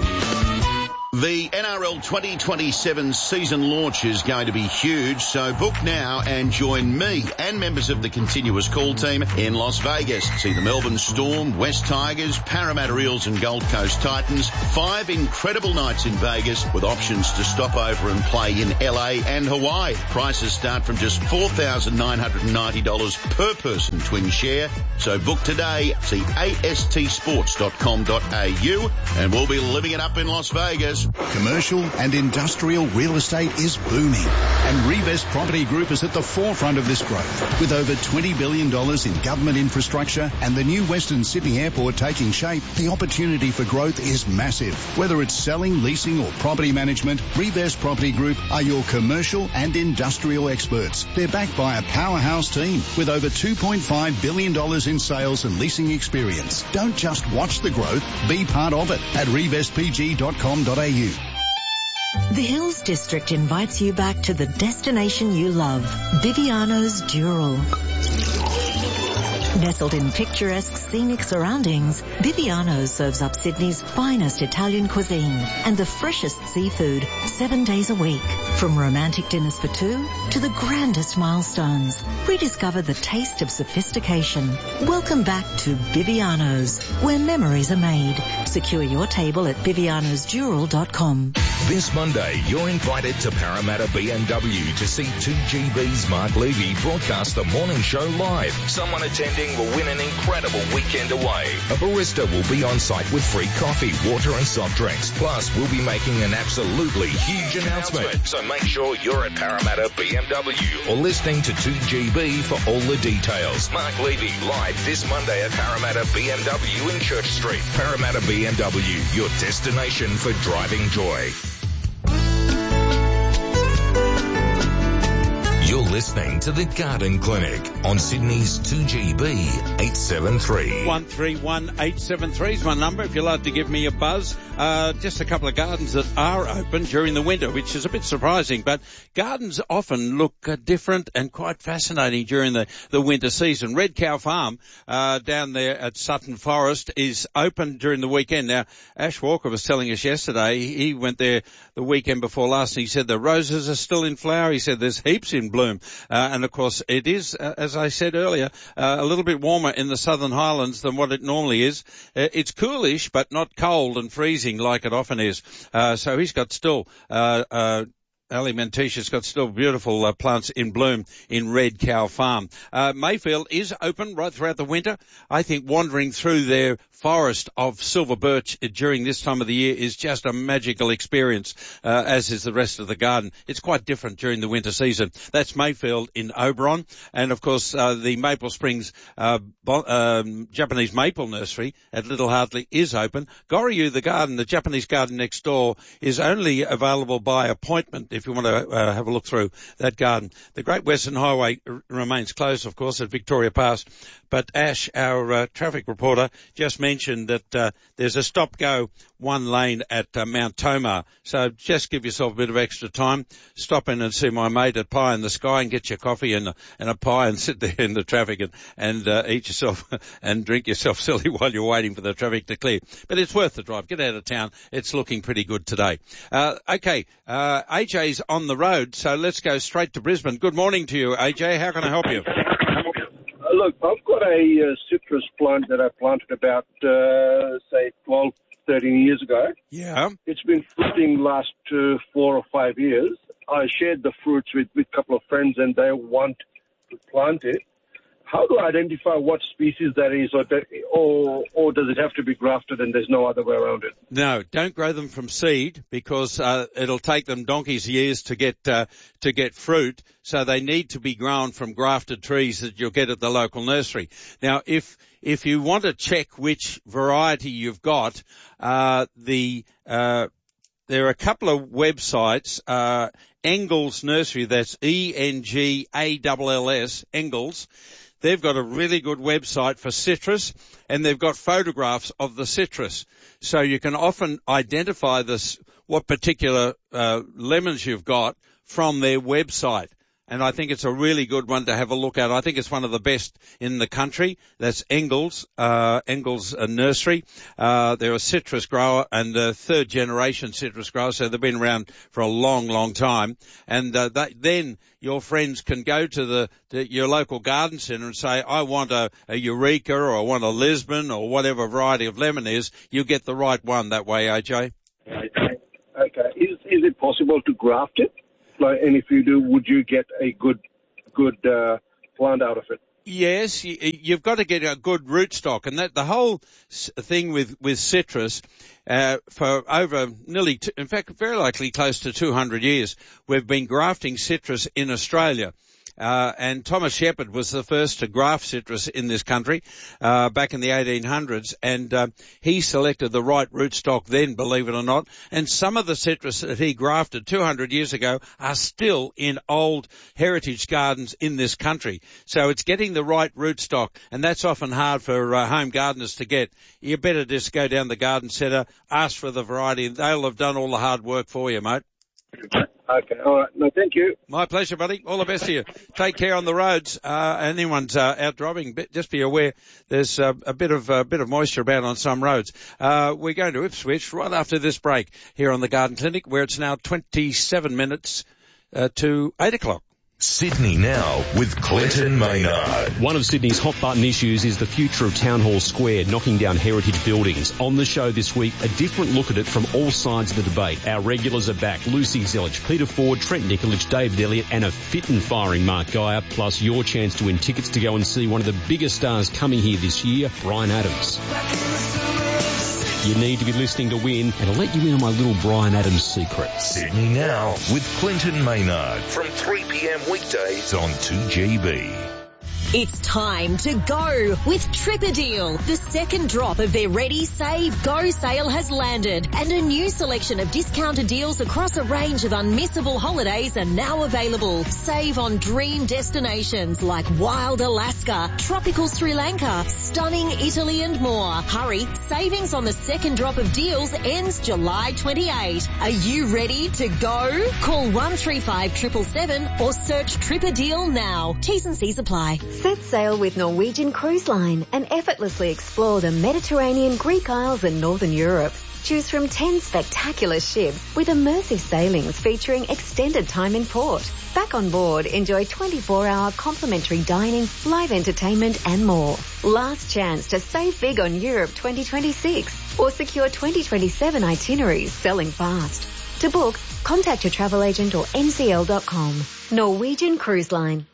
The N R L twenty twenty-seven season launch is going to be huge, so book now and join me and members of the continuous call team in Las Vegas. See the Melbourne Storm, West Tigers, Parramatta Eels and Gold Coast Titans. Five incredible nights in Vegas with options to stop over and play in L A and Hawaii. Prices start from just four thousand nine hundred ninety dollars per person twin share. So book today. See A S T sports dot com dot A U and we'll be living it up in Las Vegas. Commercial and industrial real estate is booming, and Revest Property Group is at the forefront of this growth. With over twenty billion dollars in government infrastructure and the new Western Sydney Airport taking shape, the opportunity for growth is massive. Whether it's selling, leasing or property management, Revest Property Group are your commercial and industrial experts. They're backed by a powerhouse team with over two point five billion dollars in sales and leasing experience. Don't just watch the growth, be part of it at revest p g dot com dot a u. The Hills District invites you back to the destination you love, Viviano's Dural. Nestled in picturesque scenic surroundings, Viviano's serves up Sydney's finest Italian cuisine and the freshest seafood seven days a week. From romantic dinners for two to the grandest milestones, rediscover the taste of sophistication. Welcome back to Viviano's, where memories are made. Secure your table at vivianos dural dot com. This Monday, you're invited to Parramatta B M W to see two G B's Mark Levy broadcast the morning show live. Someone attending will win an incredible weekend away. A barista will be on site with free coffee, water and soft drinks. Plus, we'll be making an absolutely huge announcement. So make sure you're at Parramatta B M W or listening to two G B for all the details. Mark Levy live this Monday at Parramatta B M W in Church Street. Parramatta B M W, your destination for driving joy. You're listening to the Garden Clinic on Sydney's two G B eight seven three. one three one eight seven three is my number if you'd like to give me a buzz. Uh, just a couple of gardens that are open during the winter, which is a bit surprising, but gardens often look uh, different and quite fascinating during the, the winter season. Red Cow Farm uh, down there at Sutton Forest is open during the weekend. Now, Ash Walker was telling us yesterday, he went there the weekend before last, and he said the roses are still in flower. He said there's heaps in bloom. Uh, and, of course, it is, uh, as I said earlier, uh, a little bit warmer in the Southern Highlands than what it normally is. Uh, it's coolish, but not cold and freezing like it often is. Uh, so he's got still... Uh, uh, Alimenticia's got still beautiful uh, plants in bloom in Red Cow Farm. Uh, Mayfield is open right throughout the winter. I think wandering through their forest of silver birch during this time of the year is just a magical experience, uh, as is the rest of the garden. It's quite different during the winter season. That's Mayfield in Oberon. And, of course, uh, the Maple Springs uh, bo- um, Japanese Maple Nursery at Little Hartley is open. Goryu, the garden, the Japanese garden next door, is only available by appointment if if you want to uh, have a look through that garden. The Great Western Highway r- remains closed, of course, at Victoria Pass. But Ash, our uh, traffic reporter, just mentioned that uh, there's a stop-go one lane at uh, Mount Tomah. So just give yourself a bit of extra time. Stop in and see my mate at Pie in the Sky and get your coffee and, and a pie and sit there in the traffic and, and uh, eat yourself and drink yourself silly while you're waiting for the traffic to clear. But it's worth the drive. Get out of town. It's looking pretty good today. Uh, okay, uh, A J's on the road, so let's go straight to Brisbane. Good morning to you, A J. How can I help you? Uh, look, I've got a uh, citrus plant that I planted about, uh, say, twelve, thirteen years ago. Yeah. It's been fruiting last uh, four or five years. I shared the fruits with, with a couple of friends, and they want to plant it. How do I identify what species that is, or, that, or or does it have to be grafted and there's no other way around it? No, don't grow them from seed because uh, it'll take them donkey's years to get uh, to get fruit. So they need to be grown from grafted trees that you'll get at the local nursery. Now, if if you want to check which variety you've got, uh, the uh, there are a couple of websites. Uh, Engels Nursery, that's E N G A L L S, Engels. They've got a really good website for citrus, and they've got photographs of the citrus. So you can often identify this, what particular uh, lemons you've got from their website. And I think it's a really good one to have a look at. I think it's one of the best in the country. That's Engels, uh, Engels uh, Nursery. Uh, they're a citrus grower and a third generation citrus grower, so they've been around for a long, long time. And uh, that, then your friends can go to the to your local garden centre and say, I want a, a Eureka or I want a Lisbon or whatever variety of lemon is. You get the right one that way, A J. Okay. Okay. Is, is it possible to graft it? And if you do, would you get a good, good uh, plant out of it? Yes, you, you've got to get a good rootstock, and that the whole thing with with citrus uh, for over nearly, two, in fact, very likely close to two hundred years, we've been grafting citrus in Australia. Uh, and Thomas Shepard was the first to graft citrus in this country, uh, back in the eighteen hundreds. And, uh, he selected the right rootstock then, believe it or not. And some of the citrus that he grafted two hundred years ago are still in old heritage gardens in this country. So it's getting the right rootstock, and that's often hard for uh, home gardeners to get. You better just go down the garden centre, ask for the variety, and they'll have done all the hard work for you, mate. Okay, all right. No, thank you. My pleasure, buddy. All the best to you. Take care on the roads. Uh, anyone's uh, out driving, just be aware there's uh, a bit of a bit of moisture about on some roads. Uh, we're going to Ipswich right after this break here on the Garden Clinic, where it's now twenty-seven minutes uh, to eight o'clock. Sydney Now with Clinton Maynard. One of Sydney's hot button issues is the future of Town Hall Square, knocking down heritage buildings. On the show this week, a different look at it from all sides of the debate. Our regulars are back. Lucy Zelich, Peter Ford, Trent Nikolic, David Elliott, and a fit and firing Mark Geyer, plus your chance to win tickets to go and see one of the biggest stars coming here this year, Bryan Adams. You need to be listening to win, and I'll let you in on my little Bryan Adams secret. Sydney Now with Clinton Maynard from three p.m. weekdays on two G B. It's time to go with Tripadeal. The second drop of their Ready, Save, Go sale has landed, and a new selection of discounted deals across a range of unmissable holidays are now available. Save on dream destinations like wild Alaska, tropical Sri Lanka, stunning Italy and more. Hurry, savings on the second drop of deals ends July twenty-eighth. Are you ready to go? Call one three five seven seven seven or search Tripadeal now. T's and C's apply. Set sail with Norwegian Cruise Line and effortlessly explore the Mediterranean, Greek Isles and Northern Europe. Choose from ten spectacular ships with immersive sailings featuring extended time in port. Back on board, enjoy twenty-four hour complimentary dining, live entertainment and more. Last chance to save big on Europe twenty twenty-six or secure twenty twenty-seven itineraries selling fast. To book, contact your travel agent or N C L dot com. Norwegian Cruise Line.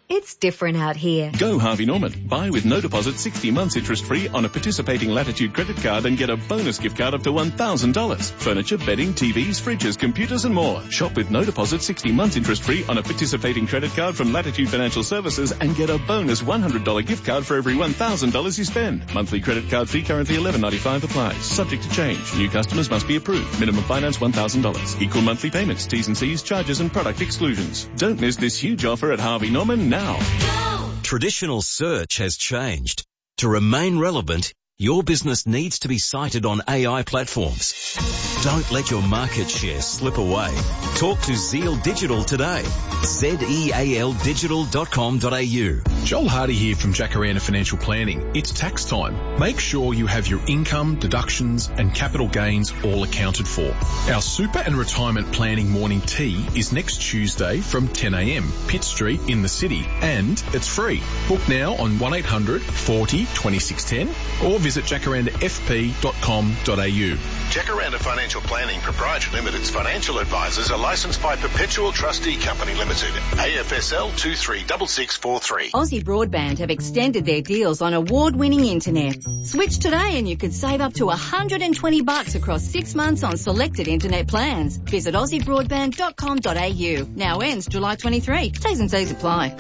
It's different out here. Go Harvey Norman. Buy with no deposit sixty months interest free on a participating Latitude credit card and get a bonus gift card up to one thousand dollars. Furniture, bedding, T Vs, fridges, computers and more. Shop with no deposit sixty months interest free on a participating credit card from Latitude Financial Services and get a bonus one hundred dollars gift card for every one thousand dollars you spend. Monthly credit card fee currently eleven ninety-five applies. Subject to change. New customers must be approved. Minimum finance one thousand dollars. Equal monthly payments. T's and C's, charges and product exclusions. Don't miss this huge offer at Harvey Norman now. Traditional search has changed. To remain relevant, your business needs to be cited on A I platforms. Don't let your market share slip away. Talk to Zeal Digital today. Z E A L digital dot com dot a u. Joel Hardy here from Jacaranda Financial Planning. It's tax time. Make sure you have your income, deductions and capital gains all accounted for. Our super and retirement planning morning tea is next Tuesday from ten a m, Pitt Street in the city, and it's free. Book now on one eight hundred forty twenty-six ten or visit jacaranda f p dot com dot a u. Jacaranda Financial Planning Proprietary Limited's financial advisors are licensed by Perpetual Trustee Company Limited, A F S L two three six six four three. Aussie Broadband have extended their deals on award-winning internet. Switch today and you could save up to one hundred twenty bucks across six months on selected internet plans. Visit aussie broadband dot com dot a u. Now ends July twenty-third. T's and C's apply.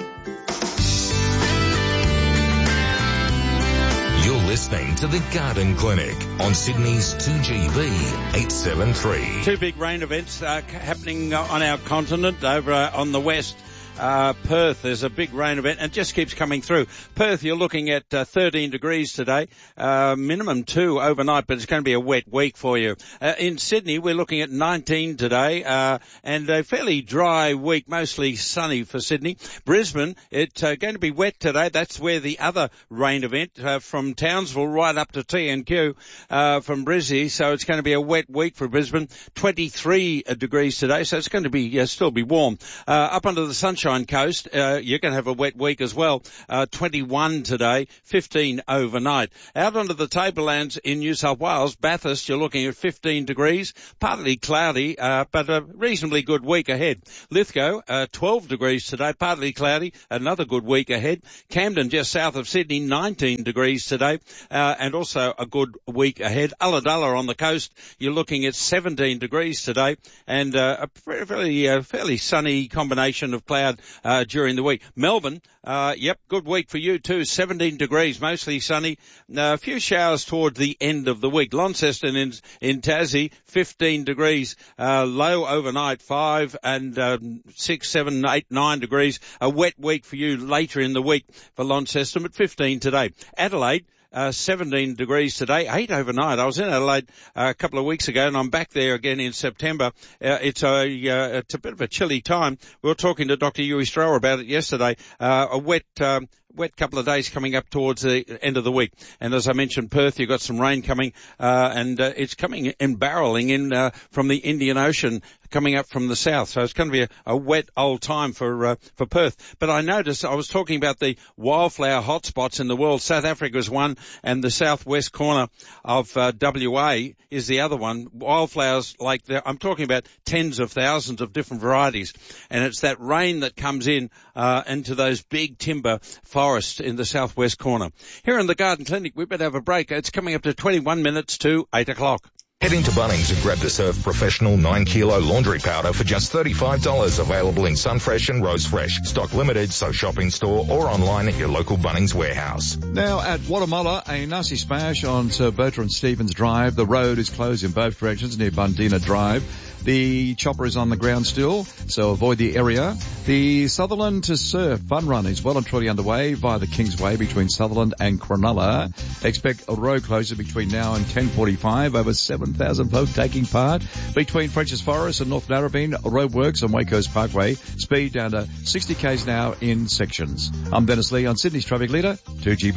You're listening to the Garden Clinic on Sydney's two G B eight seven three. Two big rain events uh, happening uh, on our continent over uh, on the west. Uh, Perth, there's a big rain event and it just keeps coming through. Perth, you're looking at uh, thirteen degrees today, uh, minimum two overnight, but it's going to be a wet week for you. Uh, in Sydney, we're looking at nineteen today, uh, and a fairly dry week, mostly sunny for Sydney. Brisbane, it's uh, going to be wet today. That's where the other rain event uh, from Townsville right up to T and Q uh, from Brizzy, so it's going to be a wet week for Brisbane. twenty-three degrees today, so it's going to be uh, still be warm. Uh, up under the Sunshine Coast, uh, you're going to have a wet week as well. Uh, twenty-one today, fifteen overnight. Out onto the tablelands in New South Wales, Bathurst, you're looking at fifteen degrees, partly cloudy, uh, but a reasonably good week ahead. Lithgow, uh, twelve degrees today, partly cloudy, another good week ahead. Camden, just south of Sydney, nineteen degrees today, uh, and also a good week ahead. Ulladulla on the coast, you're looking at seventeen degrees today, and uh, a fairly, uh, fairly sunny combination of cloud Uh, during the week. Melbourne, uh, yep, good week for you too. seventeen degrees, mostly sunny. Uh, a few showers toward the end of the week. Launceston in, in Tassie, fifteen degrees, uh, low overnight, five and, um, six, seven, eight, nine degrees. A wet week for you later in the week for Launceston at fifteen today. Adelaide, Uh, seventeen degrees today, eight overnight. I was in Adelaide uh, a couple of weeks ago and I'm back there again in September. Uh, it's a, uh, it's a bit of a chilly time. We were talking to Doctor Yui Strower about it yesterday. Uh, a wet, um, wet couple of days coming up towards the end of the week. And as I mentioned, Perth, you've got some rain coming, uh, and uh, it's coming and barreling in uh, from the Indian Ocean, coming up from the south. So it's going to be a, a wet old time for uh, for Perth. But I noticed, I was talking about the wildflower hotspots in the world. South Africa is one, and the southwest corner of uh, W A is the other one. Wildflowers, like the, I'm talking about tens of thousands of different varieties. And it's that rain that comes in uh, into those big timber forests in the southwest corner. Here in the Garden Clinic, we better have a break. It's coming up to twenty-one minutes to eight o'clock. Head into Bunnings and grab the Surf Professional nine kilo laundry powder for just thirty-five dollars. Available in Sunfresh and Rose Fresh. Stock limited, so shop in store or online at your local Bunnings warehouse. Now at Watamolla, a nasty smash on Sir Bertrand Stevens Drive. The road is closed in both directions near Bundina Drive. The chopper is on the ground still, so avoid the area. The Sutherland to Surf Fun Run is well and truly underway via the Kingsway between Sutherland and Cronulla. Expect a road closure between now and ten forty-five. Over seven thousand folk taking part. Between French's Forest and North Narrabeen, roadworks on Waco's Parkway. Speed down to sixty k's an hour in sections. I'm Dennis Lee on Sydney's Traffic Leader, two G B.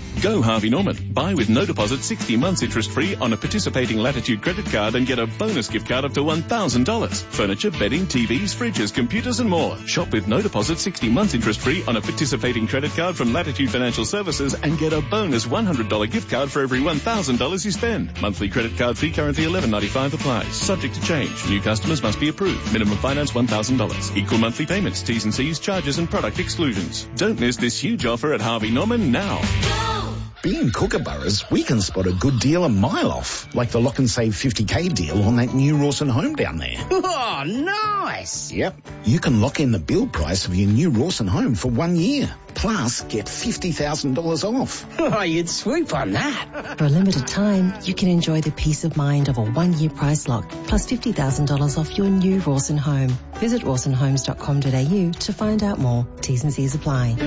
Go Harvey Norman. Buy with no deposit sixty months interest free on a participating Latitude credit card and get a bonus gift card up to one thousand dollars. Furniture, bedding, T Vs, fridges, computers and more. Shop with no deposit sixty months interest free on a participating credit card from Latitude Financial Services and get a bonus one hundred dollars gift card for every one thousand dollars you spend. Monthly credit card fee currently eleven ninety-five applies. Subject to change. New customers must be approved. Minimum finance one thousand dollars. Equal monthly payments, T's and C's, charges and product exclusions. Don't miss this huge offer at Harvey Norman now. Being Kookaburras, we can spot a good deal a mile off, like the lock and save fifty K deal on that new Rawson home down there. Oh, nice! Yep. You can lock in the build price of your new Rawson home for one year. Plus, get fifty thousand dollars off. Oh, you'd swoop on that. For a limited time, you can enjoy the peace of mind of a one-year price lock, plus fifty thousand dollars off your new Rawson home. Visit rawson homes dot com dot a u to find out more. T's and C's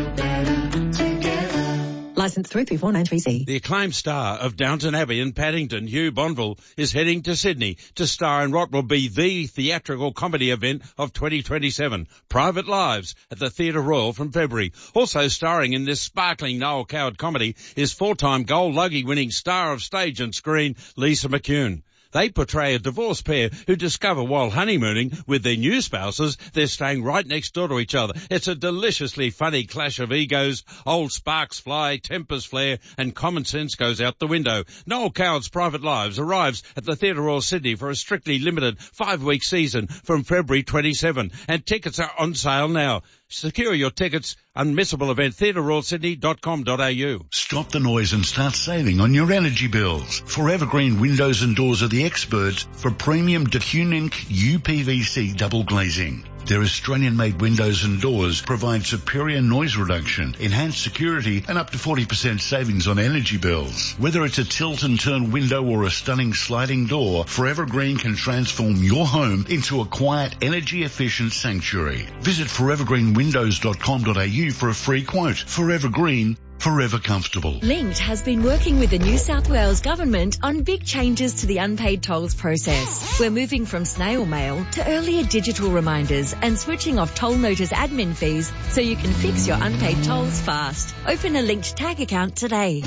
apply. Licence three three four nine three C. The acclaimed star of Downton Abbey and Paddington, Hugh Bonneville, is heading to Sydney to star in what will be the theatrical comedy event of twenty twenty-seven, Private Lives, at the Theatre Royal from February. Also starring in this sparkling Noel Coward comedy is four-time Gold Logie winning star of stage and screen, Lisa McCune. They portray a divorced pair who discover while honeymooning with their new spouses, they're staying right next door to each other. It's a deliciously funny clash of egos. Old sparks fly, tempers flare, and common sense goes out the window. Noel Coward's Private Lives arrives at the Theatre Royal Sydney for a strictly limited five-week season from February twenty-seventh, and tickets are on sale now. Secure your tickets. Unmissable event, theatre royal sydney dot com dot a u. Stop the noise and start saving on your energy bills. Forever Green Windows and Doors are the experts for premium DeCunink U P V C double glazing. Their Australian-made windows and doors provide superior noise reduction, enhanced security, and up to forty percent savings on energy bills. Whether it's a tilt and turn window or a stunning sliding door, Forever Green can transform your home into a quiet, energy-efficient sanctuary. Visit forever green windows dot com dot a u for a free quote. Forever Green, forever comfortable. Linked has been working with the New South Wales Government on big changes to the unpaid tolls process. We're moving from snail mail to earlier digital reminders and switching off toll notice admin fees so you can fix your unpaid tolls fast. Open a Linked Tag account today.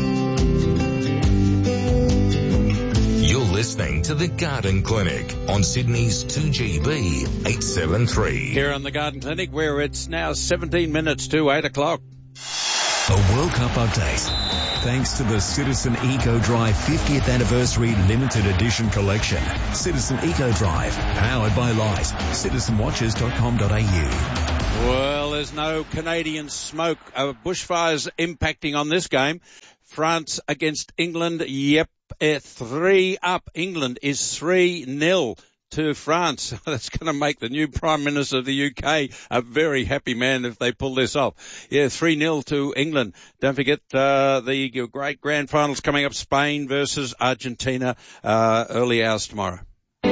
You're listening to The Garden Clinic on Sydney's two G B eight seventy-three. Here on The Garden Clinic, where it's now seventeen minutes to eight o'clock. A World Cup update. Thanks to the Citizen Eco Drive fiftieth Anniversary Limited Edition Collection. Citizen Eco Drive, powered by Light. citizen watches dot com dot a u. Well, there's no Canadian smoke. Uh, bushfires impacting on this game. France against England. Yep, uh, three up. England is three nil. To France. That's going to make the new Prime Minister of the U K a very happy man if they pull this off. Yeah, three nil to England. Don't forget uh, the great grand finals coming up, Spain versus Argentina, uh, early hours tomorrow.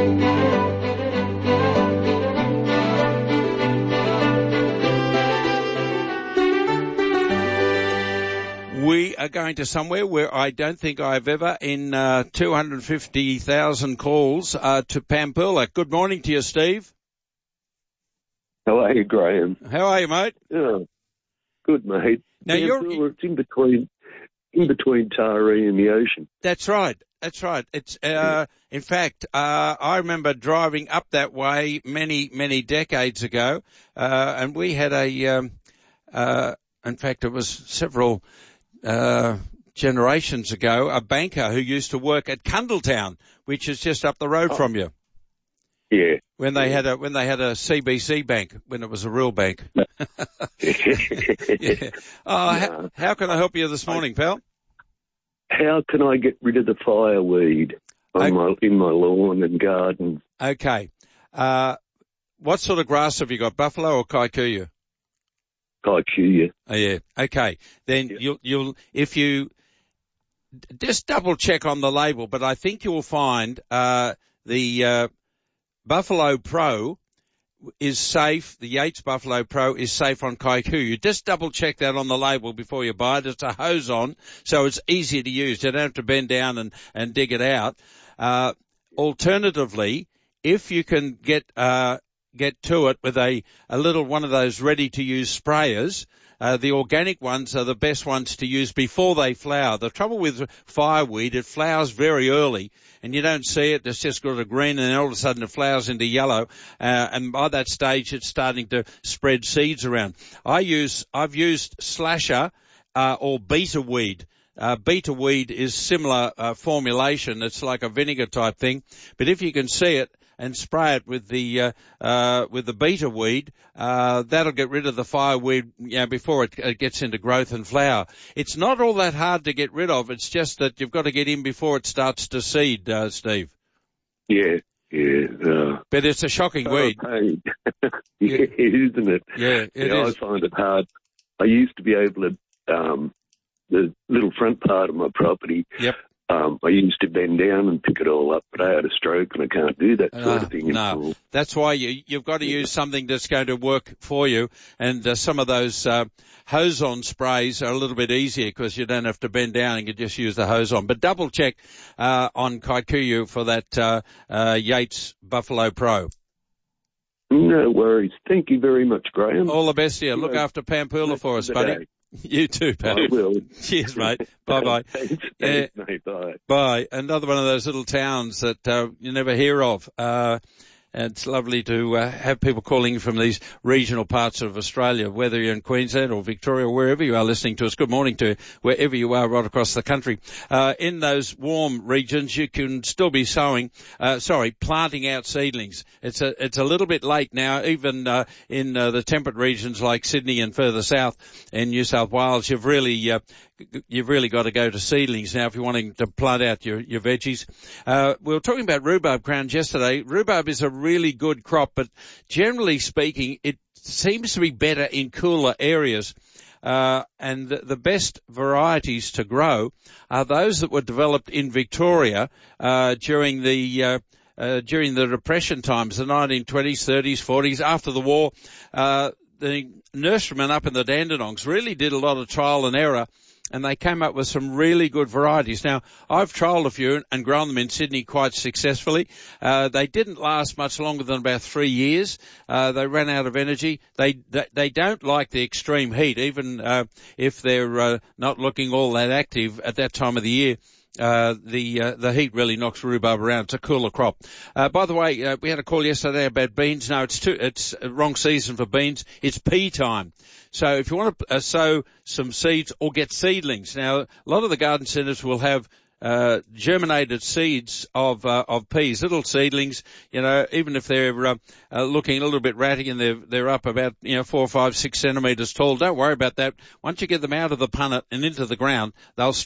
We are going to somewhere where I don't think I've ever, in uh, two hundred fifty thousand calls, uh, to Pampula. Good morning to you, Steve. How are you, Graham? How are you, mate? Yeah, good, mate. Now Pampula, you're it's in between, in between Taree and the ocean. That's right. That's right. It's uh, in fact, uh, I remember driving up that way many, many decades ago, uh, and we had a. Um, uh, in fact, it was several. Uh, generations ago, a banker who used to work at Cundletown, which is just up the road oh. from you. Yeah. When they yeah. had a when they had a C B C bank, when it was a real bank. yeah. Oh, no. how, how can I help you this morning, pal? How can I get rid of the fireweed on okay. my in my lawn and garden? Okay. Uh, what sort of grass have you got? Buffalo or kikuyu? Kikuyu. Oh, yeah. Okay. Then yeah. you'll, you'll, if you just double check on the label, but I think you'll find, uh, the, uh, Buffalo Pro is safe. The Yates Buffalo Pro is safe on kikuyu. Just double check that on the label before you buy it. It's a hose on, so it's easy to use. You don't have to bend down and, and dig it out. Uh, alternatively, if you can get, uh, get to it with a, a little one of those ready-to-use sprayers, Uh, the organic ones are the best ones to use before they flower. The trouble with fireweed, it flowers very early and you don't see it. It's just got a green and then all of a sudden it flowers into yellow. Uh, and by that stage it's starting to spread seeds around. I use, I've used slasher, uh, or beta weed. Uh, beta weed is similar, uh, formulation. It's like a vinegar type thing. But if you can see it, and spray it with the uh, uh, with the beta weed, uh, that'll get rid of the fireweed, you know, before it, it gets into growth and flower. It's not all that hard to get rid of. It's just that you've got to get in before it starts to seed, uh, Steve. Yeah, yeah. Uh, but it's a shocking oh, weed. Pain. yeah, isn't it? Yeah, it yeah, is. I find it hard. I used to be able to, um, the little front part of my property. Yep. Um, I used to bend down and pick it all up, but I had a stroke and I can't do that sort uh, of thing no. anymore. That's why you, you've got to use something that's going to work for you. And uh, some of those uh, hose-on sprays are a little bit easier because you don't have to bend down and you just use the hose-on. But double check uh, on Kikuyu for that uh, uh, Yates Buffalo Pro. No worries. Thank you very much, Graham. All the best here. Look after Pampoola for us, buddy. Day. You too, pal. I will. Cheers, mate. Bye-bye. Thanks, yeah. thanks, mate. Bye. Bye. Another one of those little towns that uh, you never hear of. Uh, and it's lovely to uh, have people calling from these regional parts of Australia, whether you're in Queensland or Victoria or wherever you are listening to us. Good morning to wherever you are right across the country. Uh, in those warm regions, you can still be sowing, uh, sorry, planting out seedlings. It's a, it's a little bit late now, even, uh, in, uh, the temperate regions like Sydney and further south in New South Wales. You've really, uh, You've really got to go to seedlings now if you're wanting to plant out your, your veggies. Uh, we were talking about rhubarb crowns yesterday. Rhubarb is a really good crop, but generally speaking, it seems to be better in cooler areas. Uh, and the, the best varieties to grow are those that were developed in Victoria, uh, during the, uh, uh, during the Depression times, the nineteen twenties, thirties, forties, after the war. Uh, the nurserymen up in the Dandenongs really did a lot of trial and error, and they came up with some really good varieties. Now, I've trialled a few and grown them in Sydney quite successfully. Uh, they didn't last much longer than about three years. Uh, they ran out of energy. They, they, they don't like the extreme heat, even, uh, if they're, uh, not looking all that active at that time of the year. Uh, the, uh, the heat really knocks rhubarb around. It's a cooler crop. Uh, by the way, uh, we had a call yesterday about beans. No, it's too, it's a wrong season for beans. It's pea time. So if you want to uh, sow some seeds or get seedlings. Now, a lot of the garden centres will have uh germinated seeds of uh, of peas, little seedlings, you know, even if they're uh, uh, looking a little bit ratty and they're they're up about, you know, four, five, six centimetres tall. Don't worry about that. Once you get them out of the punnet and into the ground, they'll